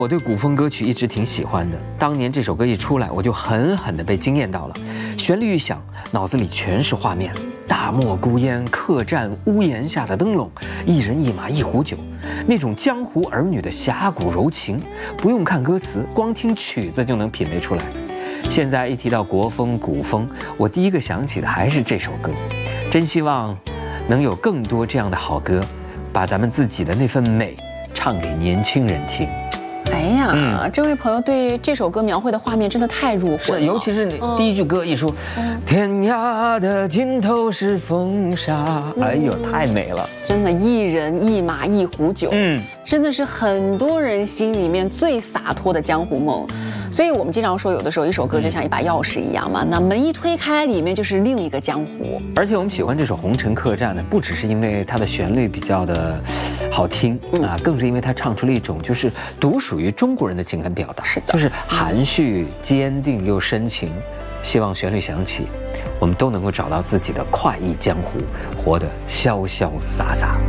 我对古风歌曲一直挺喜欢的，当年这首歌一出来，我就狠狠地被惊艳到了。旋律一响，脑子里全是画面：大漠孤烟、客栈屋檐下的灯笼，一人一马一壶酒，那种江湖儿女的侠骨柔情，不用看歌词，光听曲子就能品味出来。现在一提到国风、古风，我第一个想起的还是这首歌。真希望能有更多这样的好歌，把咱们自己的那份美唱给年轻人听。 哎呀，这位朋友对这首歌描绘的画面真的太入魂了， 尤其是第一句歌一说，天涯的尽头是风沙，哎呦，太美了！ 真的，一人一马一壶酒，真的是很多人心里面最洒脱的江湖梦。所以我们经常说，有的时候一首歌就像一把钥匙一样嘛，那门一推开，里面就是另一个江湖。 而且我们喜欢这首《红尘客栈》呢，不只是因为它的旋律比较的好听啊，更是因为它唱出了一种就是独属于中国人的情感表达， 是的， 就是含蓄、坚定又深情。希望旋律响起，我们都能够找到自己的快意江湖，活得潇潇洒洒。